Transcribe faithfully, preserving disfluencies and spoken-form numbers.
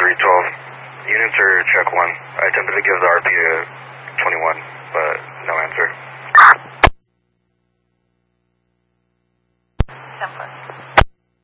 three twelve. Units are check one. I attempted to give the R P a twenty-one, but no answer. ten plus.